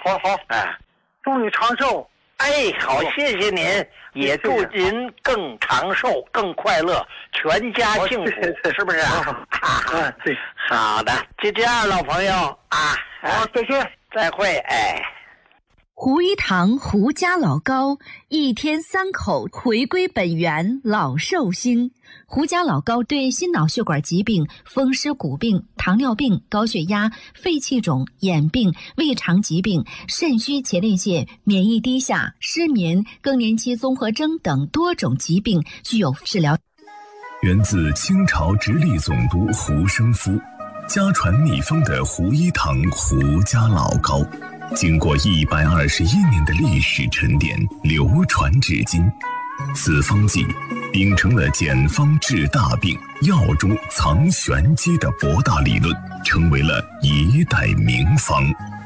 好，祝你长寿。 哎，好，谢谢您，也祝您更长寿、更快乐，全家幸福，是不是啊？ 对， 好的，就这样，老朋友啊。 好，再见， 再会，哎。 胡一堂胡家老高一天3口回归本源，老寿星。胡家老高对心脑血管疾病、风湿骨病、糖尿病、高血压、肺气肿、眼病、胃肠疾病、肾虚前列腺、免疫低下、失眠、更年期综合征等多种疾病具有治疗。 源自清朝直隶总督胡生夫，家传秘方的胡一堂胡家老高，经过121年的历史沉淀，流传至今。此方剂秉承了简方治大病、药中藏玄机的博大理论，成为了一代名方。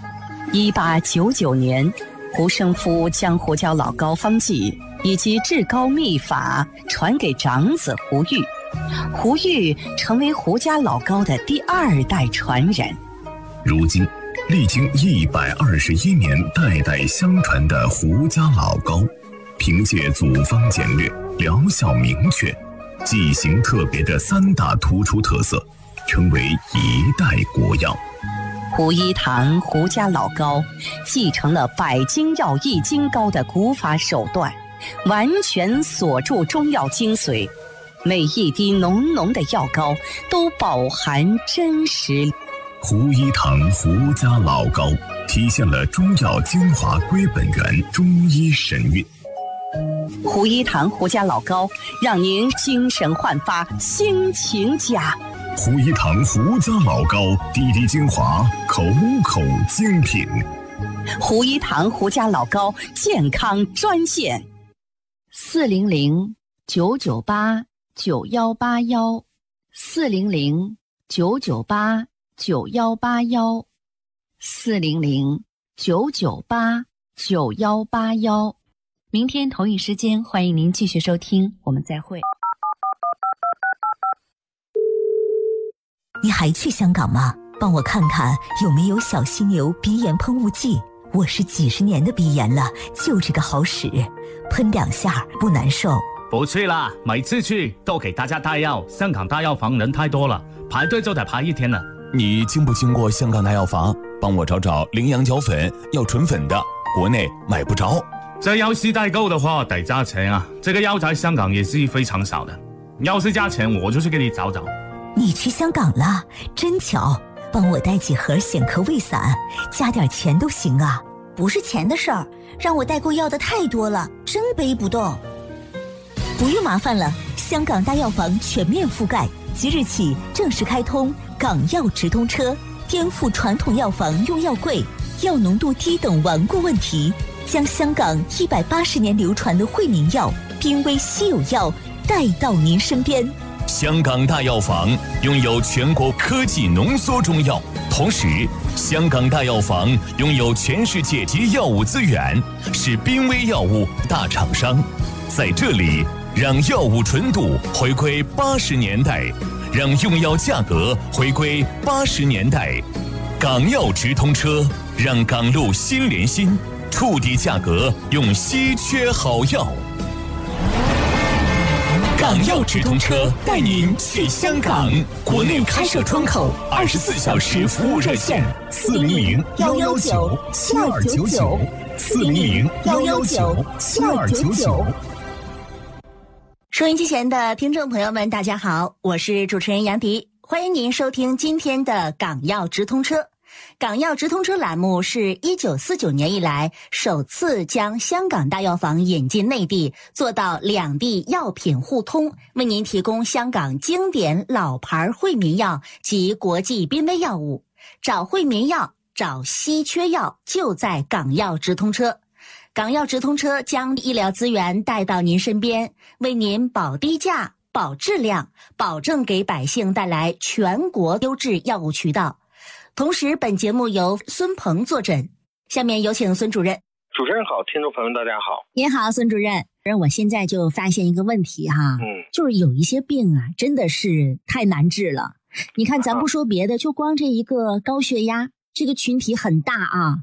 1899年，胡生夫将胡家老高方剂以及治高秘法传给长子胡玉，胡玉成为胡家老高的第2代传人。 如今历经121年代代相传的胡家老高，凭借组方简略、疗效明确、剂型特别的3大突出特色，成为一代国药。 胡一堂胡家老高继承了百金药一斤膏的古法手段，完全锁住中药精髓，每一滴浓浓的药膏都饱含真实。 胡一堂胡家老高体现了中药精华归本源，中医神韵。 胡一堂胡家老高让您精神焕发，心情佳。 胡一堂胡家老高，滴滴精华，口口精品。 胡一堂胡家老高健康专线 400-998-9181，400-998-9181。明天同一时间，欢迎您继续收听，我们再会。 你还去香港吗？帮我看看有没有小犀牛鼻炎喷雾剂，我是几十年的鼻炎了，就这个好使，喷2下不难受。 不去啦，每次去都给大家带药，香港大药房人太多了，排队就得排1天了。 你经不经过香港大药房？帮我找找羚羊角粉，要纯粉的，国内买不着。 这要是代购的话得加钱啊，这个药在香港也是非常少的，要是加钱我就去给你找找。 你去香港了，真巧，帮我带几盒显壳胃散，加点钱都行啊。 不是钱的事儿，让我代购要的太多了，真背不动。 不用麻烦了，香港大药房全面覆盖，即日起正式开通港药直通车，颠覆传统药房用药贵、药浓度低等顽固问题，将香港180年流传的惠民药、濒危稀有药带到您身边。 香港大药房拥有全国科技浓缩中药，同时香港大药房拥有全世界级药物资源，是濒危药物大厂商。在这里，让药物纯度回归80年代，让用药价格回归80年代。港药直通车，让港路心连心，触底价格用稀缺好药。港药直通车带您去香港，国内开设窗口，24小时服务热线 400-119-7299，400-119-7299。 收音机前的听众朋友们，大家好，我是主持人杨迪，欢迎您收听今天的港药直通车。港药直通车栏目是1949年以来首次将香港大药房引进内地，做到两地药品互通，为您提供香港经典老牌惠民药及国际濒危药物。找惠民药，找稀缺药，就在港药直通车。港药直通车将医疗资源带到您身边，为您保低价、保质量，保证给百姓带来全国优质药物渠道。同时，本节目由孙鹏坐诊。下面有请孙主任。 主持人好，听众朋友们大家好。 您好，孙主任。我现在就发现一个问题哈，就是有一些病啊，真的是太难治了。你看，咱不说别的，就光这一个高血压，这个群体很大啊。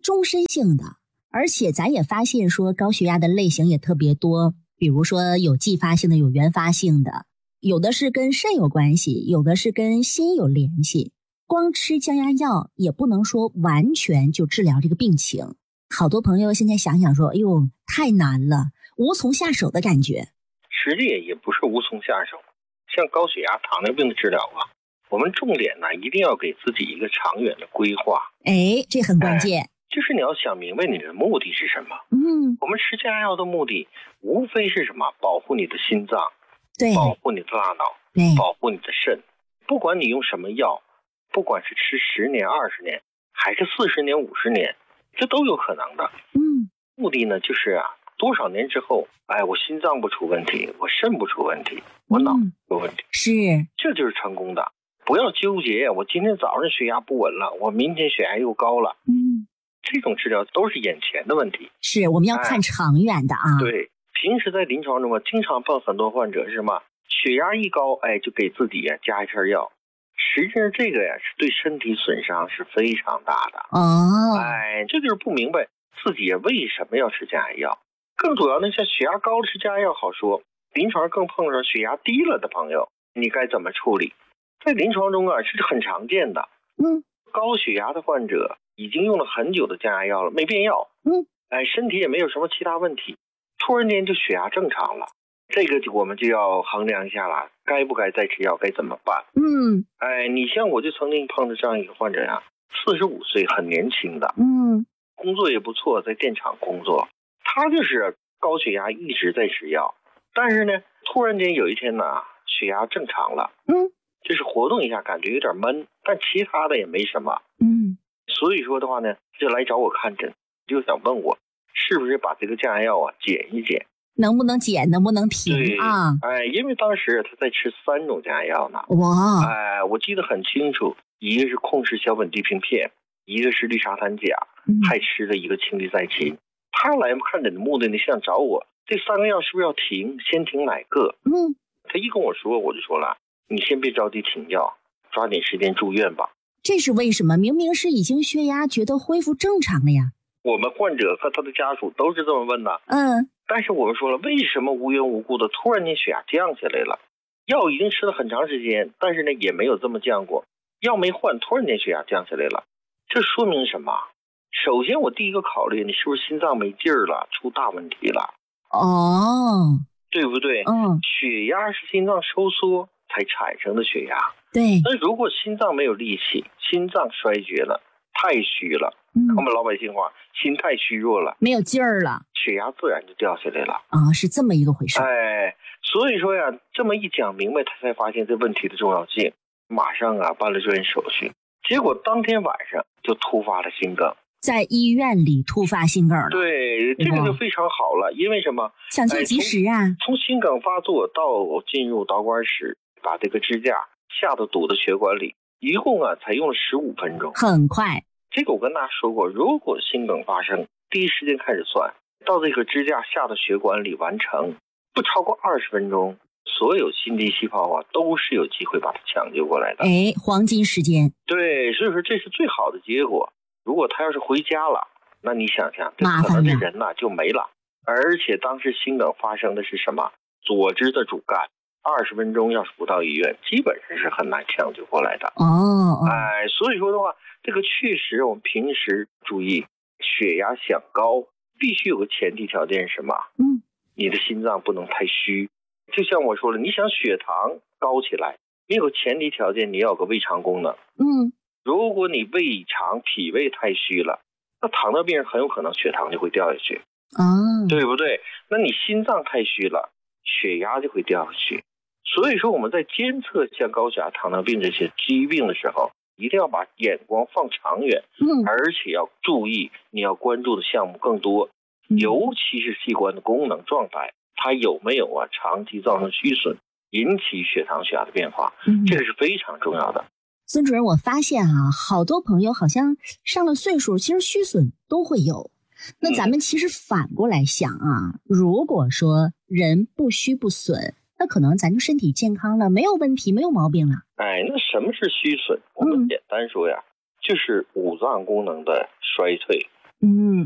终身性的，而且咱也发现说高血压的类型也特别多，比如说有继发性的，有原发性的，有的是跟肾有关系，有的是跟心有联系。光吃降压药也不能说完全就治疗这个病情。好多朋友现在想想说，哎呦，太难了，无从下手的感觉。 实际也不是无从下手，像高血压、糖尿病的治疗啊，我们重点呢一定要给自己一个长远的规划。 哎，这很关键。 就是你要想明白你的目的是什么。我们吃降压药的目的无非是什么？保护你的心脏， 对， 保护你的大脑， 对， 保护你的肾。不管你用什么药，不管是吃10年、20年，还是40年、50年，这都有可能的。目的呢就是多少年之后，我心脏不出问题，我肾不出问题，我脑出问题， 是， 这就是成功的。不要纠结，我今天早上血压不稳了，我明天血压又高了。这种治疗都是眼前的问题， 是我们要看长远的啊。 对，平时在临床中经常碰很多患者是什么？血压一高，就给自己加一片药。实际上这个是对身体损伤是非常大的。这就是不明白自己为什么要吃降压药。更主要的，像血压高的吃降压药好说，临床更碰上血压低了的朋友，你该怎么处理？在临床中是很常见的。高血压的患者已经用了很久的降压药了，没变药。身体也没有什么其他问题，突然间就血压正常了。这个我们就要衡量一下了，该不该再吃药，该怎么办？你像我就曾经碰到这样一个患者45岁，很年轻的，工作也不错，在电厂工作，他就是高血压一直在吃药，但是呢，突然间有一天呢，血压正常了，就是活动一下感觉有点闷，但其他的也没什么，所以说的话呢，就来找我看诊，就想问我是不是把这个降压药减一减。 能不能减，能不能停啊？ 因为当时他在吃3种降压药呢。 哇！ 我记得很清楚，一个是控制小苯地平片，一个是氯沙滩钾，还吃了一个氢利噻嗪。他来看诊的目的呢，想找我这3个药是不是要停，先停哪个？他一跟我说，我就说了，你先别着急停药，抓紧时间住院吧。 这是为什么？明明是已经血压觉得恢复正常了呀。 我们患者和他的家属都是这么问的。但是我们说了，为什么无缘无故的突然间血压降下来了？药已经吃了很长时间，但是呢也没有这么降过，药没换，突然间血压降下来了，这说明什么？首先我第一个考虑，你是不是心脏没劲儿了，出大问题了？对不对？血压是心脏收缩才产生的血压。 对。 那如果心脏没有力气，心脏衰竭了，太虚了，我们老百姓话，心太虚弱了， 没有劲儿了， 血压自然就掉下来了。 是这么一个回事。 所以说这么一讲明白，他才发现这问题的重要性，马上办了住院手续。结果当天晚上就突发了心梗， 在医院里突发心梗了。 对，这个就非常好了，因为什么？ 抢救及时啊！ 从心梗发作到进入导管室，把这个支架下到堵的血管里，一共才用了15分钟， 很快。 这个我跟大家说过，如果心梗发生，第一时间开始算，到这个支架下到血管里完成，不超过20分钟，所有心肌细胞都是有机会把它抢救过来的。 黄金时间。 对，所以说这是最好的结果。如果他要是回家了，那你想想， 麻烦了， 可能这人就没了。而且当时心梗发生的是什么？左支的主干，20分钟要是不到医院，基本上是很难抢救过来的。所以说的话，这个确实我们平时注意，血压想高，必须有个前提条件是什么？你的心脏不能太虚。就像我说了，你想血糖高起来，你有个前提条件，你要有个胃肠功能。如果你胃肠脾胃太虚了，那糖尿病人很有可能血糖就会掉下去。对不对？那你心脏太虚了，血压就会掉下去。所以说我们在监测像高血压、糖尿病这些疾病的时候，一定要把眼光放长远，而且要注意你要关注的项目更多，尤其是器官的功能状态，它有没有长期造成虚损，引起血糖血压的变化，这个是非常重要的。 孙主任，我发现好多朋友好像上了岁数，其实虚损都会有。那咱们其实反过来想如果说人不虚不损，那可能咱就身体健康了，没有问题，没有毛病了。 那什么是虚损？我们简单说就是五脏功能的衰退， 嗯。